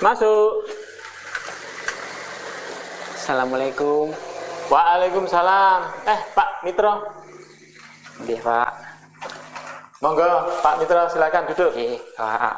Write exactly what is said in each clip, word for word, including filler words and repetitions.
Masuk. Assalamualaikum. Waalaikumsalam. Eh, Pak Mitro. Nggih, Pak. Monggo, Pak Mitro, silakan duduk. Nggih, Pak.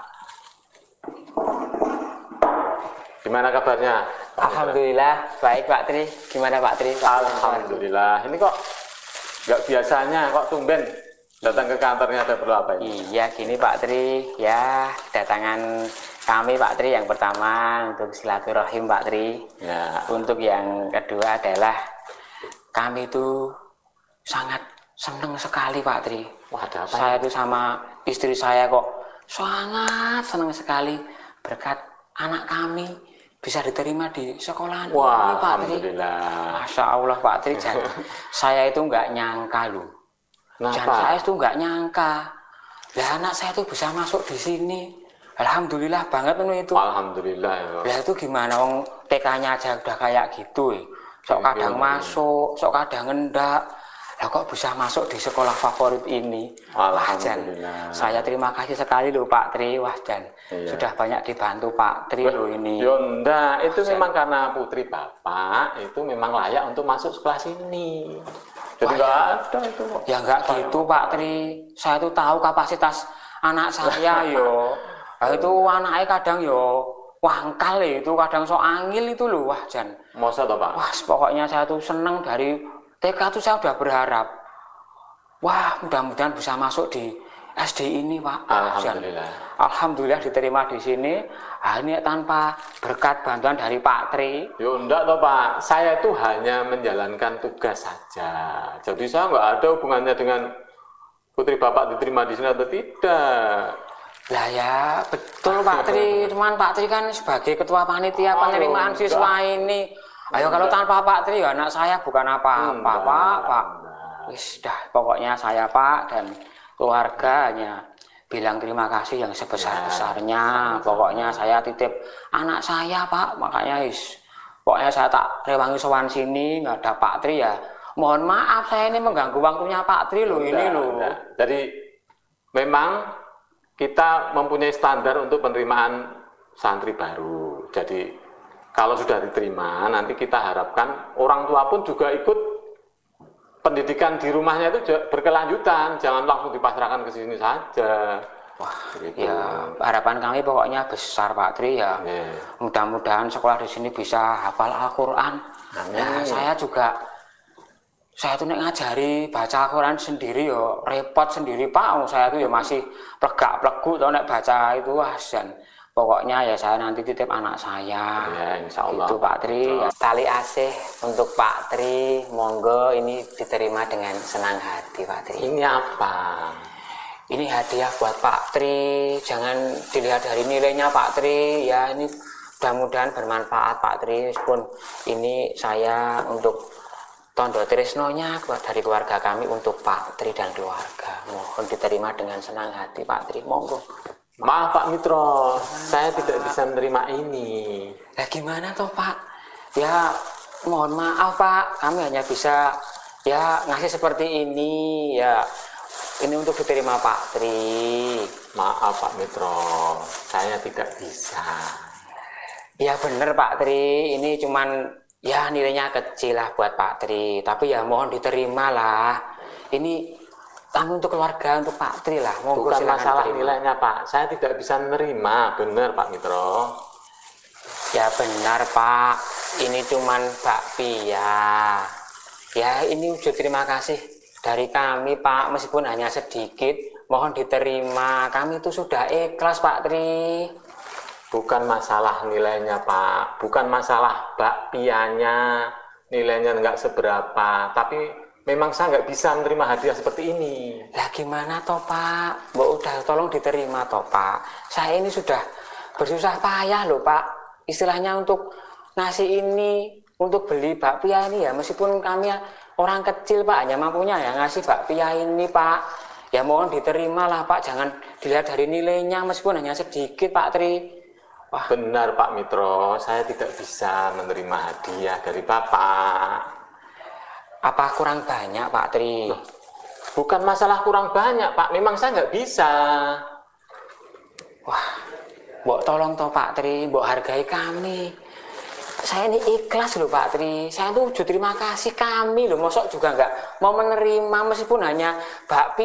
Gimana kabarnya? Alhamdulillah, baik Pak Tri. Gimana Pak Tri? Alhamdulillah. Ini kok nggak biasanya, kok tumben datang ke kantornya, ada perlu apa ini? Iya, gini Pak Tri. Ya, kedatangan kami Pak Tri yang pertama untuk silaturahim Pak Tri. Ya. Untuk yang kedua adalah kami itu sangat senang sekali Pak Tri. Wah, ada apa? Saya itu sama istri saya kok sangat senang sekali berkat anak kami bisa diterima di sekolahan Wah, ini Pak Tri. Alhamdulillah. Masya Allah Pak Tri. Saya itu nggak nyangka loh. Dan saya itu nggak nyangka. Lah anak saya itu bisa masuk di sini. Alhamdulillah banget itu. Alhamdulillah ya. Lah itu gimana wong T K-nya aja udah kayak gitu ya. Sok kadang masuk, sok kadang enggak. Lah kok bisa masuk di sekolah favorit ini? Alhamdulillah. Wah, saya terima kasih sekali loh Pak Tri. Wah, dan iya. Sudah banyak dibantu Pak Tri loh ini. Yonda, itu Wah, memang karena putri Bapak itu memang layak untuk masuk sekolah sini. Jadi enggak ya. Ada itu. Ya enggak gitu Pak Tri. Saya tuh tahu kapasitas anak saya yo. Nah, itu anaknya kadang yo wangkal itu, kadang so angil itu loh. Wah, Jan. Masa toh Pak? Wah, pokoknya saya tuh seneng dari T K tuh saya udah berharap. Wah, mudah-mudahan bisa masuk di S D ini, Pak. Alhamdulillah. Jan. Alhamdulillah diterima di sini. Ah, ini tanpa berkat bantuan dari Pak Tri. Yo enggak toh Pak. Saya itu hanya menjalankan tugas saja. Jadi saya nggak ada hubungannya dengan putri Bapak diterima di sini atau tidak. Lah ya, betul Pak Tri. Cuman Pak Tri kan sebagai ketua panitia penerimaan siswa ini. Ayo kalau tanpa Pak Tri ya anak saya bukan apa-apa, Pak, Pak. Wis dah, pokoknya saya Pak dan keluarganya bilang terima kasih yang sebesar-besarnya. Pokoknya saya titip anak saya Pak, makanya is. Pokoknya saya tak rewangi sowan sini nggak ada Pak Tri ya. Mohon maaf saya ini mengganggu waktunya Pak Tri loh ini loh. Jadi memang kita mempunyai standar untuk penerimaan santri baru. Jadi kalau sudah diterima, nanti kita harapkan orang tua pun juga ikut pendidikan di rumahnya itu berkelanjutan, jangan langsung dipasrahkan ke sini saja. Wah, gitu. Ya harapan kami pokoknya besar Pak Tri ya. Yeah. Mudah-mudahan sekolah di sini bisa hafal Al-Quran. Nah, saya juga, saya tuh nek ngajari baca Al-Quran sendiri yo repot sendiri Pak. Saya tuh ya masih plegak-plegu tau nek baca itu asan. Pokoknya ya saya nanti titip anak saya. Ya, insya Allah. Itu Pak Tri. Ya. Tali asih untuk Pak Tri. Monggo ini diterima dengan senang hati Pak Tri. Ini apa? Ini hadiah buat Pak Tri. Jangan dilihat dari nilainya Pak Tri. Ya ini mudah-mudahan bermanfaat Pak Tri. Meskipun ini saya untuk tondo tresnonya buat dari keluarga kami untuk Pak Tri dan keluarga. Mohon diterima dengan senang hati Pak Tri. Monggo. Maaf Pak Mitro, saya tidak bisa menerima ini. Nah gimana toh Pak? Ya mohon maaf Pak, kami hanya bisa ya ngasih seperti ini ya. Ini untuk diterima Pak Tri. Maaf Pak Mitro, saya tidak bisa. Ya bener Pak Tri, ini cuman ya nilainya kecil lah buat Pak Tri. Tapi ya mohon diterima lah. Ini kami untuk keluarga, untuk Pak Tri lah. Monggo bukan masalah terima. Nilainya Pak, saya tidak bisa menerima, benar Pak Mitro. Ya benar Pak, ini cuman bakpia. Ya ini wujud terima kasih dari kami Pak, meskipun hanya sedikit, mohon diterima. Kami itu sudah ikhlas Pak Tri. Bukan masalah nilainya Pak, bukan masalah bakpianya, nilainya nggak seberapa, tapi memang saya nggak bisa menerima hadiah seperti ini. Lah gimana toh Pak? Mbak udah tolong diterima toh Pak. Saya ini sudah bersusah payah loh Pak. Istilahnya untuk nasi ini, untuk beli bakpia ini ya. Meskipun kami orang kecil Pak, hanya mampunya ya ngasih bakpia ini Pak. Ya mohon diterima lah Pak. Jangan dilihat dari nilainya meskipun hanya sedikit Pak Tri. Wah. Benar Pak Mitro, saya tidak bisa menerima hadiah dari Bapak. Apa kurang banyak Pak Tri? Loh, bukan masalah kurang banyak Pak, memang saya nggak bisa. Wah, Mbok tolong toh Pak Tri, mbok hargai kami. Saya ini ikhlas loh Pak Tri. Saya tuh terima kasih kami loh. Mosok juga nggak mau menerima meskipun hanya bakpi